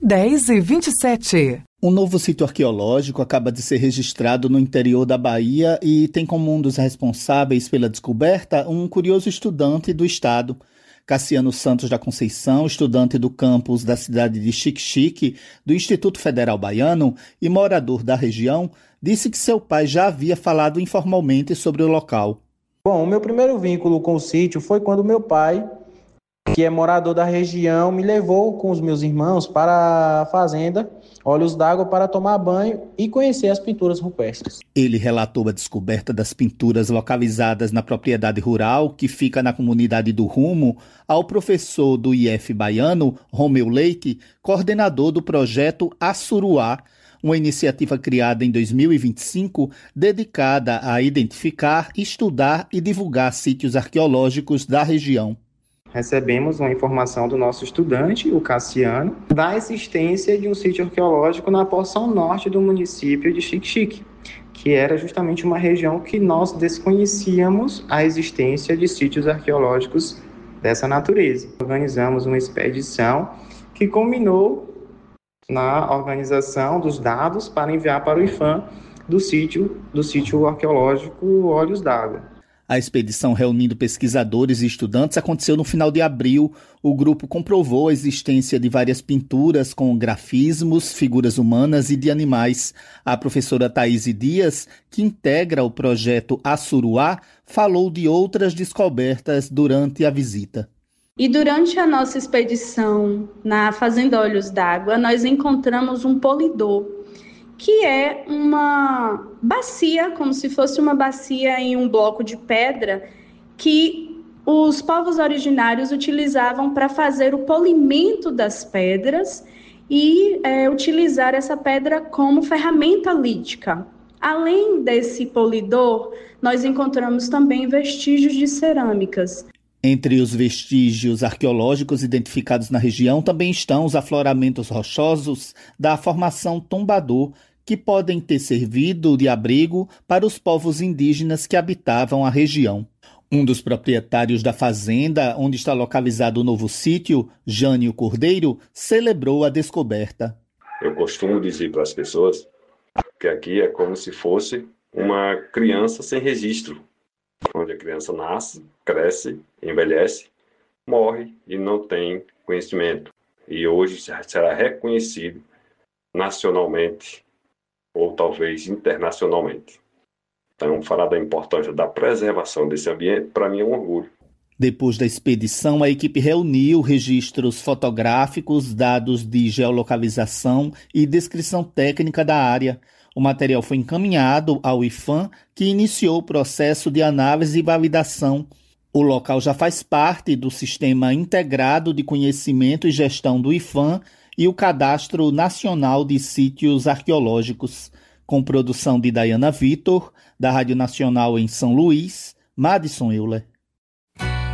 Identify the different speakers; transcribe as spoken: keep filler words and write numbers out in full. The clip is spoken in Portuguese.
Speaker 1: dez e vinte e sete.
Speaker 2: Um novo sítio arqueológico acaba de ser registrado no interior da Bahia e tem como um dos responsáveis pela descoberta um curioso estudante do estado. Cassiano Santos da Conceição, estudante do campus da cidade de Xique-Xique, do Instituto Federal Baiano e morador da região, disse que seu pai já havia falado informalmente sobre o local.
Speaker 3: Bom, o meu primeiro vínculo com o sítio foi quando meu pai, que é morador da região, me levou com os meus irmãos para a fazenda Olhos d'Água para tomar banho e conhecer as pinturas rupestres.
Speaker 2: Ele relatou a descoberta das pinturas localizadas na propriedade rural, que fica na comunidade do Rumo, ao professor do I F baiano, Romeu Leite, coordenador do projeto Assuruá, uma iniciativa criada em dois mil e vinte e cinco dedicada a identificar, estudar e divulgar sítios arqueológicos da região.
Speaker 4: Recebemos uma informação do nosso estudante, o Cassiano, da existência de um sítio arqueológico na porção norte do município de Xique-Xique, que era justamente uma região que nós desconhecíamos a existência de sítios arqueológicos dessa natureza. Organizamos uma expedição que culminou na organização dos dados para enviar para o I F A M do sítio, do sítio arqueológico Olhos d'Água.
Speaker 2: A expedição reunindo pesquisadores e estudantes aconteceu no final de abril. O grupo comprovou a existência de várias pinturas com grafismos, figuras humanas e de animais. A professora Thaís Dias, que integra o projeto Assuruá, falou de outras descobertas durante a visita.
Speaker 5: E durante a nossa expedição na Fazenda Olhos d'Água, nós encontramos um polidor, que é uma bacia, como se fosse uma bacia em um bloco de pedra, que os povos originários utilizavam para fazer o polimento das pedras e é, utilizar essa pedra como ferramenta lítica. Além desse polidor, nós encontramos também vestígios de cerâmicas.
Speaker 2: Entre os vestígios arqueológicos identificados na região também estão os afloramentos rochosos da formação Tombador, que podem ter servido de abrigo para os povos indígenas que habitavam a região. Um dos proprietários da fazenda, onde está localizado o novo sítio, Jânio Cordeiro, celebrou a descoberta.
Speaker 6: Eu costumo dizer para as pessoas que aqui é como se fosse uma criança sem registro, onde a criança nasce, cresce, envelhece, morre e não tem conhecimento. E hoje será reconhecido nacionalmente ou talvez internacionalmente. Então, falar da importância da preservação desse ambiente, para mim é um orgulho.
Speaker 2: Depois da expedição, a equipe reuniu registros fotográficos, dados de geolocalização e descrição técnica da área. O material foi encaminhado ao I F A M, que iniciou o processo de análise e validação. O local já faz parte do Sistema Integrado de Conhecimento e Gestão do I F A M e o Cadastro Nacional de Sítios Arqueológicos, com produção de Dayana Vitor, da Rádio Nacional em São Luís, Madison Euler.